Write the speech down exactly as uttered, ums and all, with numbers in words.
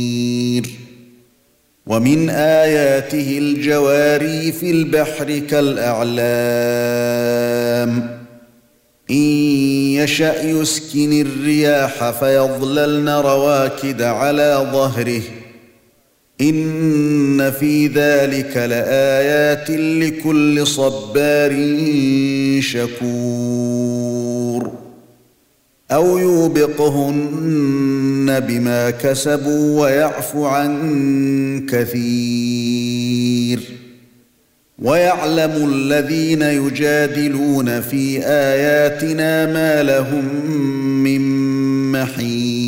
ومن آياته الجواري في البحر كالأعلام إن يشأ يسكن الرياح فيظللن رواكد على ظهره إن في ذلك لآيات لكل صبار شكور أو يوبقهن بما كسبوا ويعفو عن كثير ويعلم الذين يجادلون في آياتنا ما لهم من محيص